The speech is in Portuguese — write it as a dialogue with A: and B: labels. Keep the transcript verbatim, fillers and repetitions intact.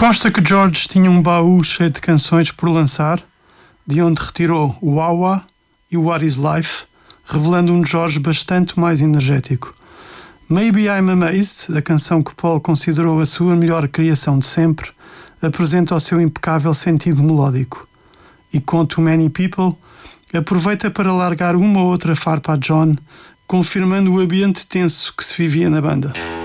A: Consta que George tinha um baú cheio de canções por lançar, de onde retirou o Wawa e o What Is Life, revelando um George bastante mais energético. Maybe I'm Amazed, a canção que Paul considerou a sua melhor criação de sempre, apresenta o seu impecável sentido melódico. E com Too Many People, aproveita para largar uma ou outra farpa a John, confirmando o ambiente tenso que se vivia na banda.